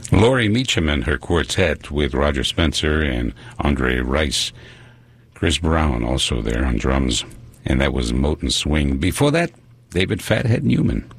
Laurie Meacham and her quartet with Roger Spencer and Andre Rice. Chris Brown also there on drums. And that was Moten Swing. Before that, David Fathead Newman.